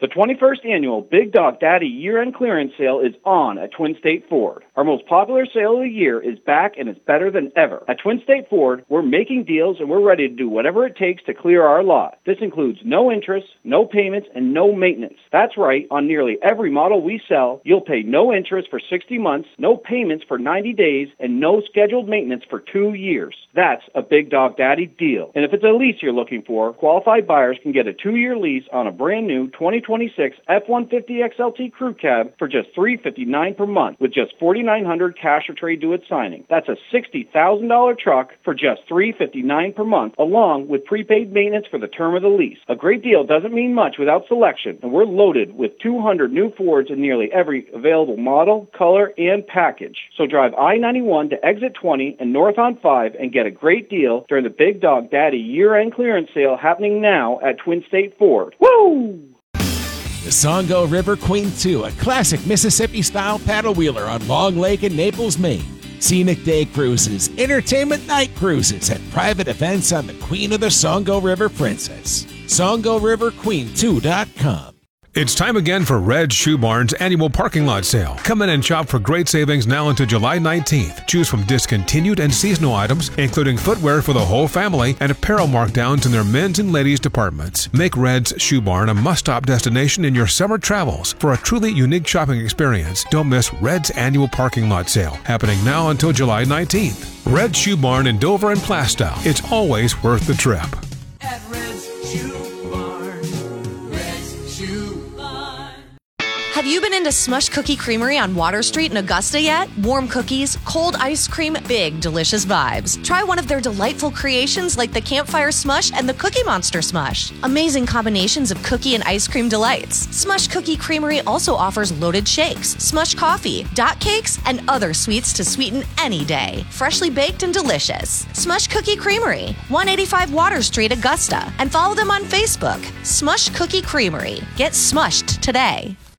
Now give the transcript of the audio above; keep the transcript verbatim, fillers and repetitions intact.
The twenty-first Annual Big Dog Daddy Year-End Clearance Sale is on at Twin State Ford. Our most popular sale of the year is back, and it's better than ever. At Twin State Ford, we're making deals, and we're ready to do whatever it takes to clear our lot. This includes no interest, no payments, and no maintenance. That's right, on nearly every model we sell, you'll pay no interest for sixty months, no payments for ninety days, and no scheduled maintenance for two years. That's a Big Dog Daddy deal. And if it's a lease you're looking for, qualified buyers can get a two-year lease on a brand new twenty twenty-six F one fifty X L T Crew Cab for just three hundred fifty-nine dollars per month with just forty-nine hundred dollars cash or trade due at signing. That's a sixty thousand dollars truck for just three hundred fifty-nine dollars per month, along with prepaid maintenance for the term of the lease. A great deal doesn't mean much without selection, and we're loaded with two hundred new Fords in nearly every available model, color, and package. So drive I ninety-one to exit twenty and north on five and get a great deal during the Big Dog Daddy year-end clearance sale happening now at Twin State Ford. Woo! The Songo River Queen two, a classic Mississippi-style paddle wheeler on Long Lake in Naples, Maine. Scenic day cruises, entertainment night cruises, and private events on the Queen of the Songo River Princess. Songo River Queen two dot com. It's time again for Red Shoe Barn's annual parking lot sale. Come in and shop for great savings now until July nineteenth. Choose from discontinued and seasonal items, including footwear for the whole family and apparel markdowns in their men's and ladies' departments. Make Red's Shoe Barn a must-stop destination in your summer travels for a truly unique shopping experience. Don't miss Red's annual parking lot sale, happening now until July nineteenth. Red Shoe Barn in Dover and Plastow. It's always worth the trip. At Red's Shoe Barn. Red's Shoe Have you been into Smush Cookie Creamery on Water Street in Augusta yet? Warm cookies, cold ice cream, big delicious vibes. Try one of their delightful creations like the Campfire Smush and the Cookie Monster Smush. Amazing combinations of cookie and ice cream delights. Smush Cookie Creamery also offers loaded shakes, Smush coffee, dot cakes, and other sweets to sweeten any day. Freshly baked and delicious. Smush Cookie Creamery, one eighty-five Water Street, Augusta. And follow them on Facebook. Smush Cookie Creamery. Get smushed today.